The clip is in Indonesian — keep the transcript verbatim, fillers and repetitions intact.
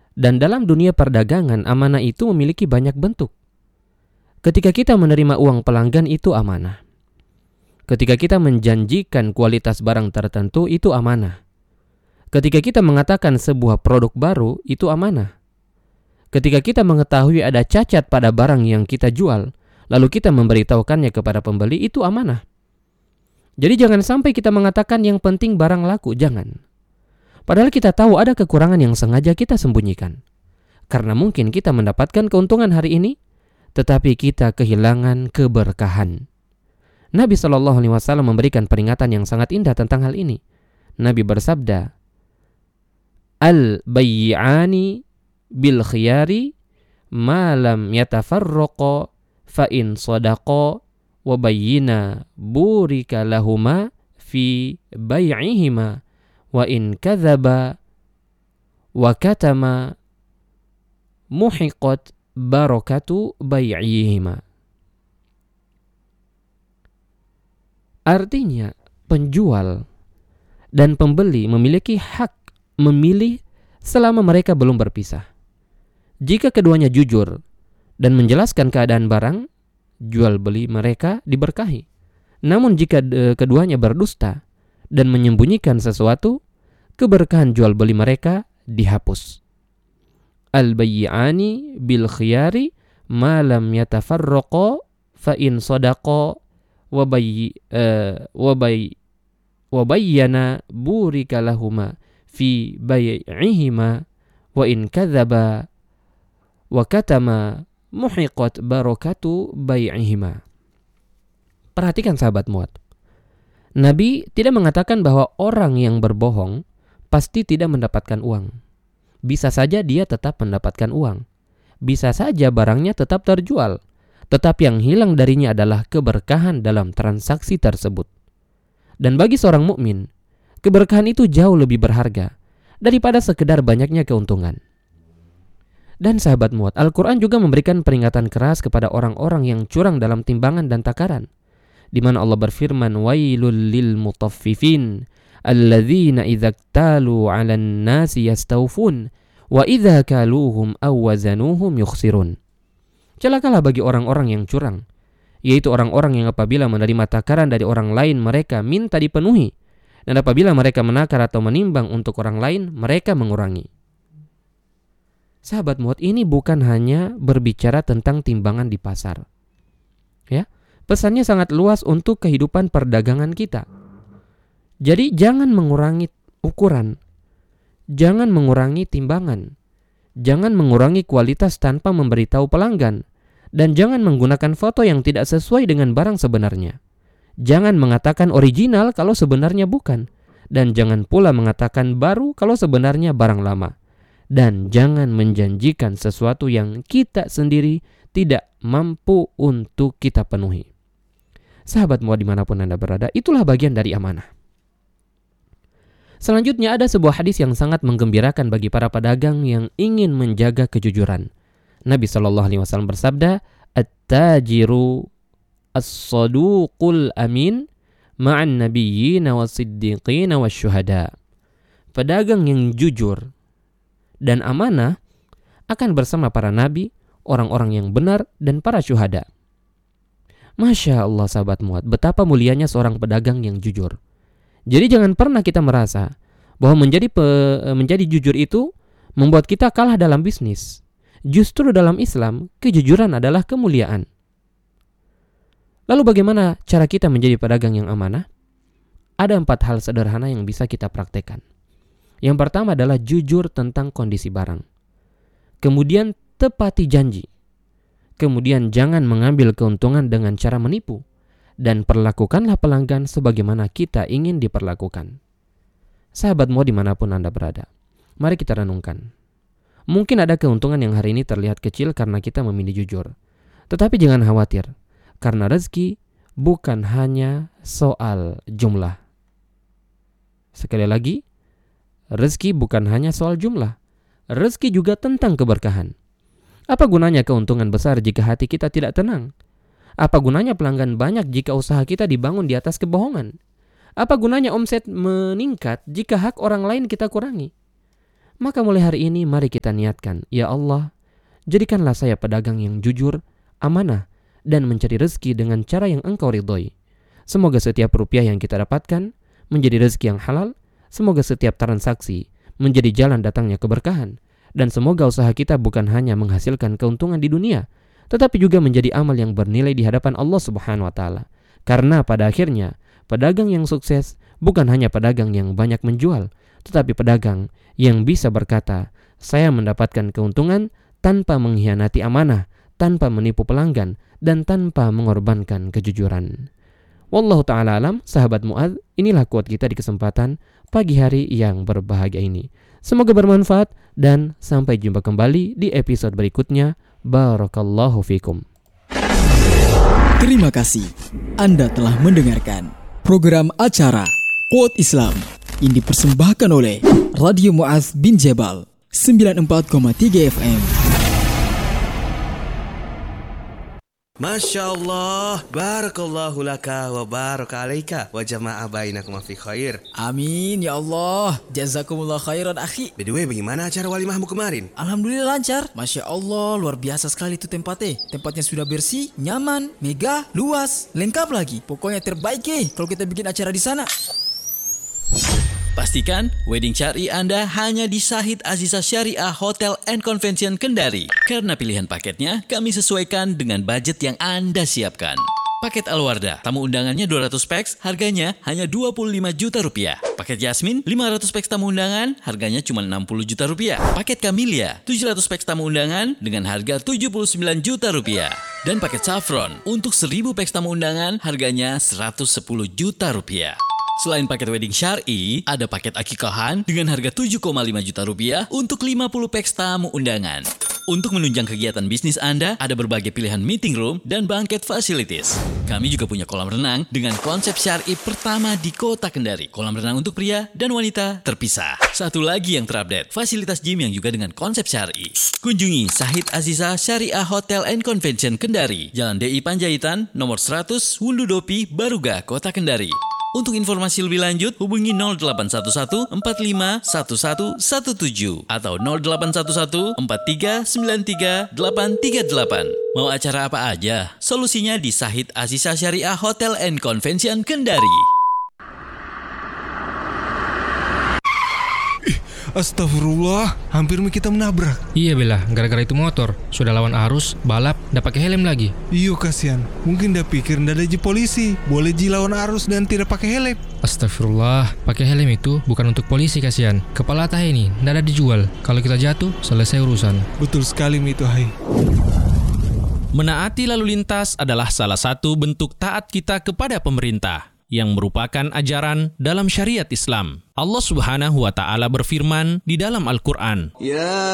Dan dalam dunia perdagangan, amanah itu memiliki banyak bentuk. Ketika kita menerima uang pelanggan, itu amanah. Ketika kita menjanjikan kualitas barang tertentu, itu amanah. Ketika kita mengatakan sebuah produk baru, itu amanah. Ketika kita mengetahui ada cacat pada barang yang kita jual, lalu kita memberitahukannya kepada pembeli, itu amanah. Jadi jangan sampai kita mengatakan yang penting barang laku, jangan. Padahal kita tahu ada kekurangan yang sengaja kita sembunyikan. Karena mungkin kita mendapatkan keuntungan hari ini, tetapi kita kehilangan keberkahan. Nabi shallallahu alaihi wasallam memberikan peringatan yang sangat indah tentang hal ini. Nabi bersabda, Al-bay'ani bil khiyari ma lam yatafarraqa fa in sadaqa wa bayyina burika lahuma fi bay'ihima wa in kadzaba wa katama muhiqat barakatu bay'ihima. Artinya, penjual dan pembeli memiliki hak memilih selama mereka belum berpisah. Jika keduanya jujur dan menjelaskan keadaan barang, jual beli mereka diberkahi. Namun jika e, keduanya berdusta dan menyembunyikan sesuatu, keberkahan jual beli mereka dihapus. Al-bay'ani bil khiyari ma lam yatafarraqa fa in sadaqa wa bayy uh, wa bayy wa bayyana burika lahuma fi bay'ihima wa in kadzaba wa katama muhiqat barakatu bay'ihima. Perhatikan sahabat muat. Nabi tidak mengatakan bahwa orang yang berbohong pasti tidak mendapatkan uang. Bisa saja dia tetap mendapatkan uang. Bisa saja barangnya tetap terjual. Tetapi yang hilang darinya adalah keberkahan dalam transaksi tersebut. Dan bagi seorang mukmin, keberkahan itu jauh lebih berharga daripada sekedar banyaknya keuntungan. Dan sahabat muat, Al-Quran juga memberikan peringatan keras kepada orang-orang yang curang dalam timbangan dan takaran, di mana Allah berfirman, "Wailul lil mutaffifin alladzina idza iktalu 'alan nasi yastawfun wa idza kaluhum aw wazanuhum yukhsirun." Celakalah bagi orang-orang yang curang, yaitu orang-orang yang apabila menerima takaran dari orang lain mereka minta dipenuhi, dan apabila mereka menakar atau menimbang untuk orang lain mereka mengurangi. Sahabat muat, ini bukan hanya berbicara tentang timbangan di pasar. Ya, pesannya sangat luas untuk kehidupan perdagangan kita. Jadi jangan mengurangi ukuran, jangan mengurangi timbangan, jangan mengurangi kualitas tanpa memberitahu pelanggan, dan jangan menggunakan foto yang tidak sesuai dengan barang sebenarnya. Jangan mengatakan original kalau sebenarnya bukan, dan jangan pula mengatakan baru kalau sebenarnya barang lama. Dan jangan menjanjikan sesuatu yang kita sendiri tidak mampu untuk kita penuhi. Sahabat muat dimanapun Anda berada, itulah bagian dari amanah. Selanjutnya ada sebuah hadis yang sangat menggembirakan bagi para pedagang yang ingin menjaga kejujuran. Nabi shallallahu alaihi wasallam bersabda, "At-tajiru as-saduqul amin ma'an nabiyyina was-siddiqina wasyuhada." Pedagang yang jujur dan amanah akan bersama para nabi, orang-orang yang benar, dan para syuhada. Masya Allah sahabat muat, betapa mulianya seorang pedagang yang jujur. Jadi jangan pernah kita merasa bahwa menjadi pe, menjadi jujur itu membuat kita kalah dalam bisnis. Justru dalam Islam, kejujuran adalah kemuliaan. Lalu bagaimana cara kita menjadi pedagang yang amanah? Ada empat hal sederhana yang bisa kita praktekkan. Yang pertama adalah jujur tentang kondisi barang. Kemudian tepati janji. Kemudian jangan mengambil keuntungan dengan cara menipu. Dan perlakukanlah pelanggan sebagaimana kita ingin diperlakukan. Sahabat mau dimanapun Anda berada, mari kita renungkan. Mungkin ada keuntungan yang hari ini terlihat kecil karena kita memilih jujur. Tetapi jangan khawatir, karena rezeki bukan hanya soal jumlah. Sekali lagi, rezeki bukan hanya soal jumlah. Rezeki juga tentang keberkahan. Apa gunanya keuntungan besar jika hati kita tidak tenang? Apa gunanya pelanggan banyak jika usaha kita dibangun di atas kebohongan? Apa gunanya omset meningkat jika hak orang lain kita kurangi? Maka mulai hari ini mari kita niatkan, ya Allah, jadikanlah saya pedagang yang jujur, amanah, dan mencari rezeki dengan cara yang Engkau ridhoi. Semoga setiap rupiah yang kita dapatkan menjadi rezeki yang halal. Semoga setiap transaksi menjadi jalan datangnya keberkahan. Dan semoga usaha kita bukan hanya menghasilkan keuntungan di dunia, tetapi juga menjadi amal yang bernilai di hadapan Allah Subhanahu wa Ta'ala. Karena pada akhirnya, pedagang yang sukses bukan hanya pedagang yang banyak menjual, tetapi pedagang yang bisa berkata, saya mendapatkan keuntungan tanpa mengkhianati amanah, tanpa menipu pelanggan, dan tanpa mengorbankan kejujuran. Wallahu ta'ala alam, sahabat Mu'adz, inilah quote kita di kesempatan pagi hari yang berbahagia ini. Semoga bermanfaat dan sampai jumpa kembali di episode berikutnya. Barakallahu fikum. Terima kasih Anda telah mendengarkan program acara Quote Islam yang dipersembahkan oleh Radio Mu'adz bin Jabal sembilan puluh empat koma tiga F M. Masya Allah, barakallahu laka wa baraka alaika wa jama'a bainakum fi khair. Amin ya Allah, jazakumullah khairan akhi. By the way, bagaimana acara walimahmu kemarin? Alhamdulillah lancar. Masya Allah, luar biasa sekali itu tempatnya. Tempatnya sudah bersih, nyaman, megah, luas, lengkap lagi. Pokoknya terbaik eh kalau kita bikin acara di sana. Pastikan wedding syari Anda hanya di Sahid Azizah Syariah Hotel and Convention Kendari. Karena pilihan paketnya kami sesuaikan dengan budget yang Anda siapkan. Paket Alwarda, tamu undangannya dua ratus peks, harganya hanya dua puluh lima juta rupiah. Paket Yasmin, lima ratus peks tamu undangan, harganya cuma enam puluh juta rupiah. Paket Camellia, tujuh ratus peks tamu undangan dengan harga tujuh puluh sembilan juta rupiah. Dan paket Saffron, untuk seribu peks tamu undangan, harganya seratus sepuluh juta rupiah. Selain paket wedding syar'i, ada paket akikahan dengan harga tujuh koma lima juta rupiah untuk lima puluh peks tamu undangan. Untuk menunjang kegiatan bisnis Anda, ada berbagai pilihan meeting room dan banquet facilities. Kami juga punya kolam renang dengan konsep syar'i pertama di kota Kendari. Kolam renang untuk pria dan wanita terpisah. Satu lagi yang terupdate, fasilitas gym yang juga dengan konsep syar'i. Kunjungi Sahid Azizah Syariah Hotel and Convention Kendari, Jalan D I Panjaitan, nomor seratus, Wundu Dopi, Baruga, Kota Kendari. Untuk informasi lebih lanjut, hubungi nol delapan satu satu empat lima satu satu satu tujuh atau nol delapan satu satu empat tiga sembilan tiga delapan tiga delapan. Mau acara apa aja? Solusinya di Sahid Azizah Syariah Hotel and Convention Kendari. Astagfirullah, hampir kita menabrak. Iya Bella, gara-gara itu motor. Sudah lawan arus, balap, ndak pakai helm lagi. Iyo kasihan, mungkin dah pikir ndak ada ji polisi. Boleh ji lawan arus dan tidak pakai helm. Astagfirullah, pakai helm itu bukan untuk polisi kasihan. Kepala tah ini, ndak ada dijual. Kalau kita jatuh, selesai urusan. Betul sekali itu, hai. Menaati lalu lintas adalah salah satu bentuk taat kita kepada pemerintah, yang merupakan ajaran dalam syariat Islam. Allah Subhanahu wa Ta'ala berfirman di dalam Al-Quran, Ya